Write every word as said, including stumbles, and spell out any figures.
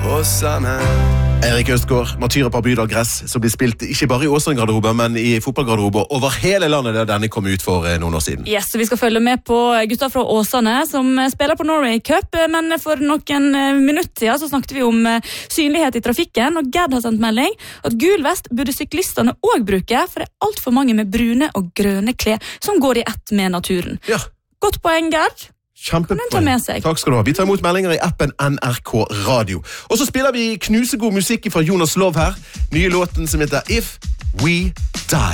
Åsane. Erik Østgaard, martyrer på Bydal Gress, som blir spilt ikke bare i Åsane-garderober, men i fotballgarderober over hele landet der denne kom ut for noen år siden. Yes, så vi skal følge med på gutter fra Åsane som spiller på Norway Cup, men for noen minutter siden så snakket vi om synlighet i trafikken, og Gerd har sendt melding at gul vest burde syklistene også bruke, for det er alt for mange med brune og grønne klær som går i ett med naturen. Ja. Godt poeng, Gerd. Kjempepoeng. Takk skal du ha. Vi tar imot meldinger i appen N R K Radio. Og så spiller vi knusegod musikk fra Jonas Love her. Nye låten som heter If We Die.